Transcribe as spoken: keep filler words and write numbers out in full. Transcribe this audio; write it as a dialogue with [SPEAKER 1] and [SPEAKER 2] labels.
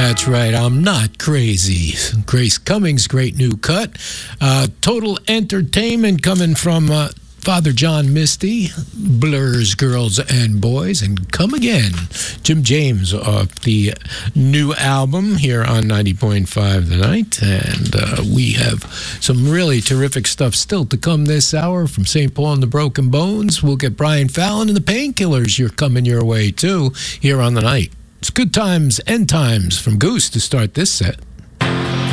[SPEAKER 1] That's right. I'm not crazy. Grace Cummings, great new cut. Uh, total entertainment coming from uh, Father John Misty, Blur's Girls and Boys, and Come Again. Jim James off the new album here on ninety point five The Night. And uh, we have some really terrific stuff still to come this hour from Saint Paul and the Broken Bones. We'll get Brian Fallon and the Painkillers. You're coming your way, too, here on The Night. It's Good Times, End Times from Goose to start this set.